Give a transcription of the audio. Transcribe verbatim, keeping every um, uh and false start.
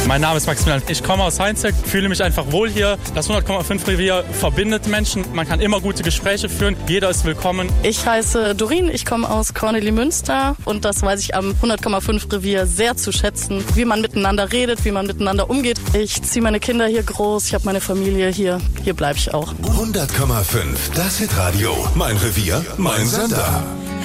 Mein Name ist Maximilian, ich komme aus Heinzeg, fühle mich einfach wohl hier. Das hundert Komma fünf Revier verbindet Menschen, man kann immer gute Gespräche führen, jeder ist willkommen. Ich heiße Doreen, ich komme aus Kornelimünster und das weiß ich am hundert Komma fünf Revier sehr zu schätzen, wie man miteinander redet, wie man miteinander umgeht. Ich ziehe meine Kinder hier groß, ich habe meine Familie hier, hier bleibe ich auch. hundert Komma fünf, das Hitradio. Mein Revier, mein Sender.